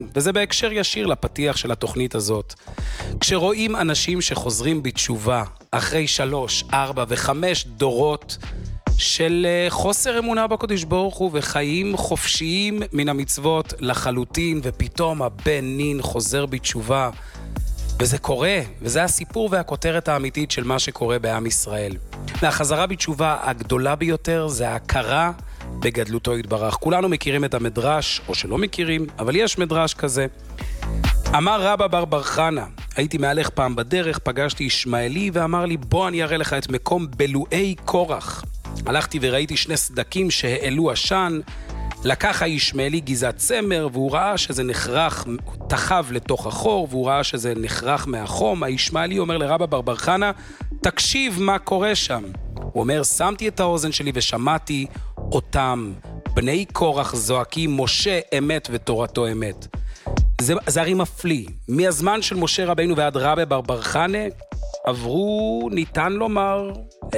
וזה בהקשר ישיר לפתיח של התוכנית הזאת. כשרואים אנשים שחוזרים בתשובה אחרי 3, 4 ו5 דורות של חוסר אמונה בקדוש ברוך הוא וחיים חופשיים מן המצוות לחלוטין, ופתאום הבן נין חוזר בתשובה, וזה קורה, וזה הסיפור והכותרת האמיתית של מה שקורה בעם ישראל. והחזרה בתשובה הגדולה ביותר זה ההכרה בגדלותו יתברך. כולנו מכירים את המדרש, או שלא מכירים, אבל יש מדרש כזה. אמר רבא בר חנא, הייתי מהלך פעם בדרך, פגשתי ישמעאלי ואמר לי, בוא אני אראה לך את מקום בלועי קורח. הלכתי וראיתי 2 סדקים שהעלו עשן, לקח הישמעאלי גיזת צמר, והוא ראה שזה נחרח, תחב לתוך החור, והוא ראה שזה נחרח מהחום. הישמעאלי אומר לרבא בר חנא, תקשיב מה קורה שם. הוא אומר, שמתי את האוזן שלי ושמעתי אותם, בני קורח זועקים, משה אמת ותורתו אמת. זה הרי מפליא. מהזמן של משה רבינו ועד רבא בר חנא, עברו, ניתן לומר,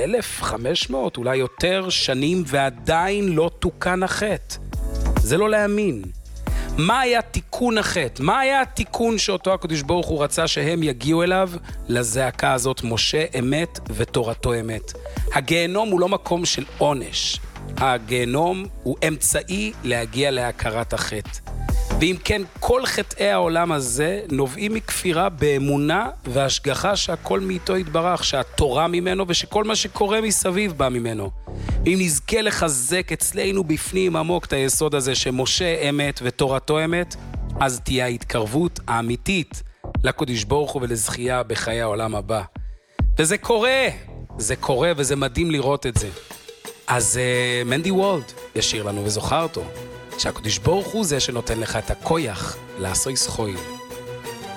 1,500, אולי יותר שנים, ועדיין לא תוקן החטא. זה לא להאמין. מה היה תיקון החטא? מה היה התיקון שאותו הקדוש ברוך הוא רצה שהם יגיעו אליו? לזעקה הזאת, משה אמת ותורתו אמת. הגיהנום הוא לא מקום של עונש. הגיהנום הוא אמצעי להגיע להכרת החטא. ואם כן, כל חטאי העולם הזה נובעים מכפירה באמונה והשגחה שהכל מאיתו יתברך, שהתורה ממנו ושכל מה שקורה מסביב בא ממנו. אם נזכה לחזק אצלנו בפנים עמוק את היסוד הזה שמשה אמת ותורתו אמת, אז תהיה ההתקרבות האמיתית לקדוש ברוך הוא ולזכייה בחיי העולם הבא. וזה קורה, זה קורה וזה מדהים לראות את זה. אז מנדי וולד ישיר לנו וזוכר אותו. שהקדוש ברוך הוא זה שנותן לך את הכוח לעשות סחויל.